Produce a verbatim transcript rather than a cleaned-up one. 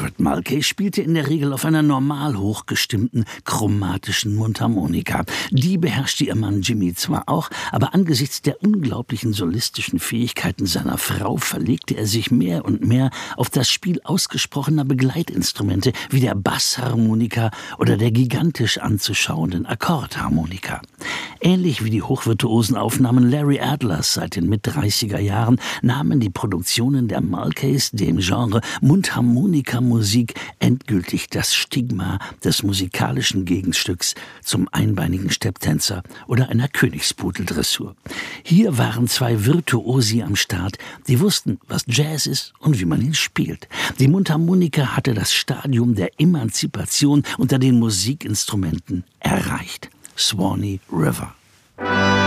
Alfred Mulcahy spielte in der Regel auf einer normal hochgestimmten, chromatischen Mundharmonika. Die beherrschte ihr Mann Jimmy zwar auch, aber angesichts der unglaublichen solistischen Fähigkeiten seiner Frau verlegte er sich mehr und mehr auf das Spiel ausgesprochener Begleitinstrumente wie der Bassharmonika oder der gigantisch anzuschauenden Akkordharmonika. Ähnlich wie die hochvirtuosen Aufnahmen Larry Adlers seit den Mit-dreißiger Jahren nahmen die Produktionen der Mulcahys dem Genre Mundharmonikamusik endgültig das Stigma des musikalischen Gegenstücks zum einbeinigen Stepptänzer oder einer Königspudeldressur. Hier waren zwei Virtuosi am Start, die wussten, was Jazz ist und wie man ihn spielt. Die Mundharmonika hatte das Stadium der Emanzipation unter den Musikinstrumenten erreicht. Swanee River.